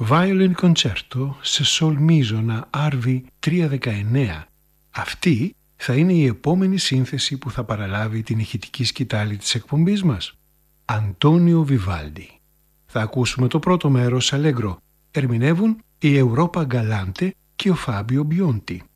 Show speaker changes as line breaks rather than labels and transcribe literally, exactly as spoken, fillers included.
Violin Concerto σε Sol μίζωνα αρ βι τριακόσια δεκαεννέα. Αυτή θα είναι η επόμενη σύνθεση που θα παραλάβει την ηχητική σκητάλη της εκπομπής μας. Αντώνιο Βιβάλντι. Θα ακούσουμε το πρώτο μέρος Allegro. Ερμηνεύουν η Europa Galante και ο Φάμπιο Μπιόντι.